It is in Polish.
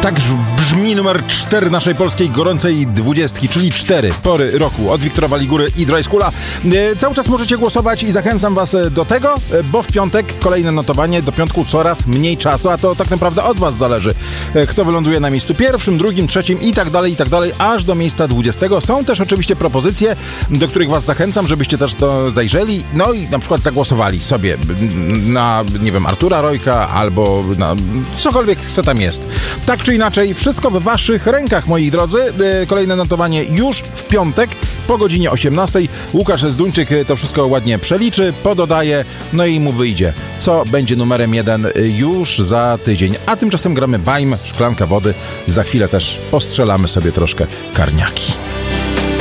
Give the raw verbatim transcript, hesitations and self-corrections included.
Tak brzmi numer cztery naszej polskiej gorącej dwudziestki, czyli cztery pory roku od Wiktora Baligury i Dry Schoola. E, cały czas możecie głosować i zachęcam was do tego, bo w piątek kolejne notowanie, do piątku coraz mniej czasu, a to tak naprawdę od was zależy, e, kto wyląduje na miejscu pierwszym, drugim, trzecim i tak dalej, i tak dalej, aż do miejsca dwudziestego. Są też oczywiście propozycje, do których was zachęcam, żebyście też to zajrzeli, no i na przykład zagłosowali sobie na, nie wiem, Artura Rojka albo na cokolwiek, co tam jest. Tak czy inaczej, wszystko w waszych rękach, moi drodzy. Kolejne notowanie już w piątek po godzinie osiemnastej. Łukasz Zduńczyk to wszystko ładnie przeliczy, pododaje, no i mu wyjdzie, co będzie numerem jeden już za tydzień. A tymczasem gramy Bajm, szklanka wody. Za chwilę też postrzelamy sobie troszkę karniaki.